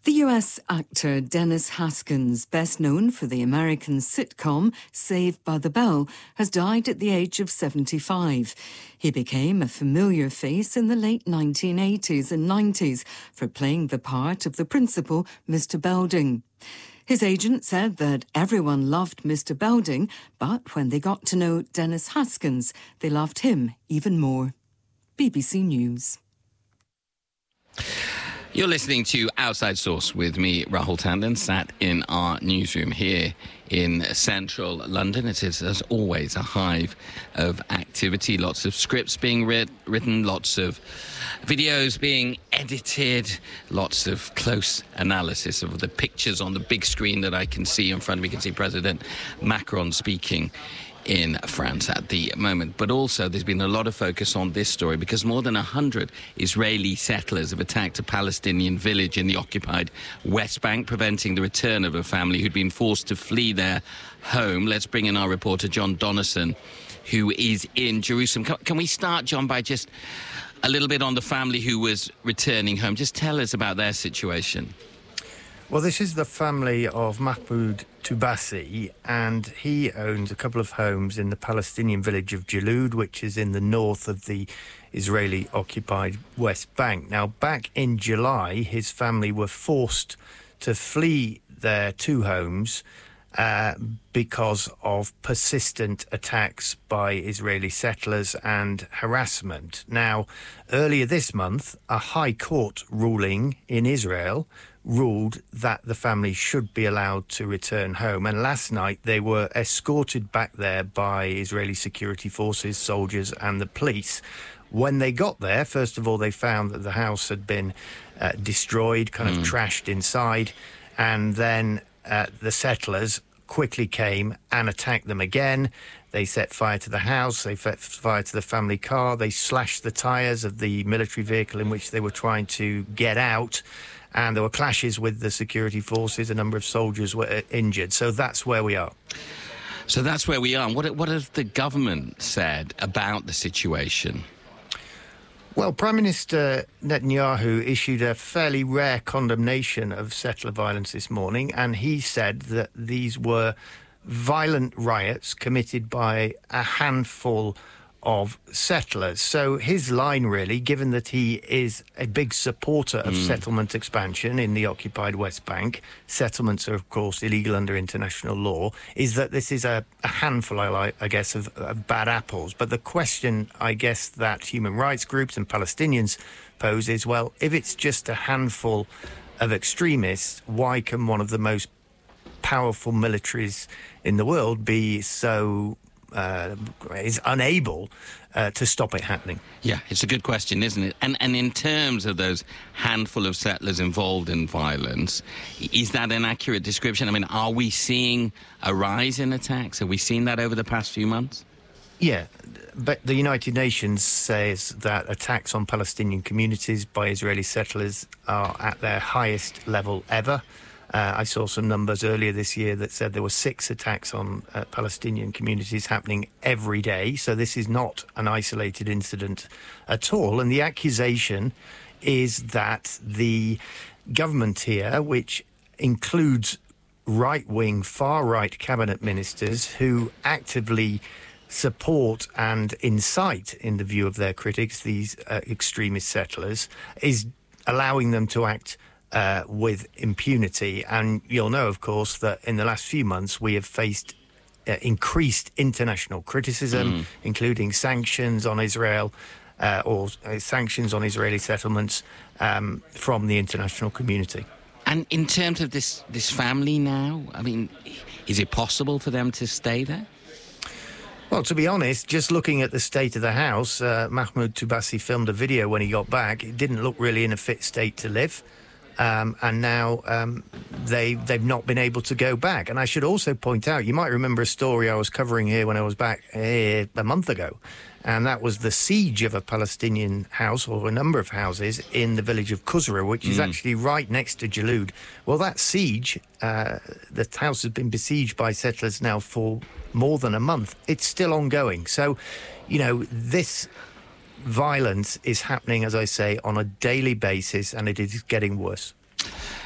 The US actor Dennis Haskins, best known for the American sitcom Saved by the Bell, has died at the age of 75. He became a familiar face in the late 1980s and 90s for playing the part of the principal, Mr. Belding. His agent said that everyone loved Mr. Belding, but when they got to know Dennis Haskins, they loved him even more. BBC News. You're listening to Outside Source with me, Rahul Tandon, sat in our newsroom here in central London. It is, as always, a hive of activity, lots of scripts being written, lots of videos being edited, lots of close analysis of the pictures on the big screen that I can see in front of me. You can see President Macron speaking in France at the moment. But also there's been a lot of focus on this story because more than 100 Israeli settlers have attacked a Palestinian village in the occupied West Bank, preventing the return of a family who'd been forced to flee their home. Let's bring in our reporter, John Donnison, who is in Jerusalem. Can we start, John, by just a little bit on the family who was returning home? Just tell us about their situation. Well, this is the family of Mahmoud Toubassi, and he owns a couple of homes in the Palestinian village of Jalud, which is in the north of the Israeli-occupied West Bank. Now, back in July, his family were forced to flee their two homes because of persistent attacks by Israeli settlers and harassment. Now, earlier this month, a High Court ruling in Israel ruled that the family should be allowed to return home. And last night they were escorted back there by Israeli security forces, soldiers and the police. When they got there, first of all, they found that the house had been destroyed, kind of trashed inside. And then the settlers quickly came and attacked them again. They set fire to the house, they set fire to the family car, they slashed the tyres of the military vehicle in which they were trying to get out. And there were clashes with the security forces. A number of soldiers were injured. So that's where we are. So that's where we are. What has the government said about the situation? Well, Prime Minister Netanyahu issued a fairly rare condemnation of settler violence this morning, and he said that these were violent riots committed by a handful of settlers. So his line, really, given that he is a big supporter of settlement expansion in the occupied West Bank, settlements are, of course, illegal under international law, is that this is a handful, I guess, of bad apples. But the question, I guess, that human rights groups and Palestinians pose is, well, if it's just a handful of extremists, why can one of the most powerful militaries in the world be so is unable to stop it happening? Yeah, it's a good question, isn't it? And in terms of those handful of settlers involved in violence, is that an accurate description? I mean, are we seeing a rise in attacks? Have we seen that over the past few months? Yeah, but the United Nations says that attacks on Palestinian communities by Israeli settlers are at their highest level ever. I saw some numbers earlier this year that said there were 6 attacks on Palestinian communities happening every day. So this is not an isolated incident at all. And the accusation is that the government here, which includes right-wing, far-right cabinet ministers who actively support and incite, in the view of their critics, these extremist settlers, is allowing them to act with impunity. And you'll know, of course, that in the last few months we have faced increased international criticism, including sanctions on Israel or sanctions on Israeli settlements from the international community. And in terms of this family now, I mean, is it possible for them to stay there? Well, to be honest, just looking at the state of the house, Mahmoud Toubassi filmed a video when he got back. It didn't look really in a fit state to live. And now they've not been able to go back. And I should also point out, you might remember a story I was covering here when I was back here a month ago, and that was the siege of a Palestinian house, or a number of houses, in the village of Kusra, which is actually right next to Jalud. Well, that siege, the house has been besieged by settlers now for more than a month. It's still ongoing. So, you know, this violence is happening, as I say, on a daily basis, and it is getting worse.